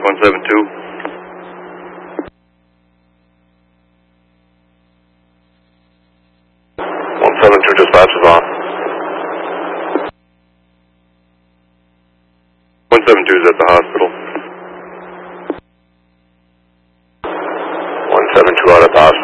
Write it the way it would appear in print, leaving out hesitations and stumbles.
172. 172 dispatch is on. 172 is at the hospital. 172 out at the hospital.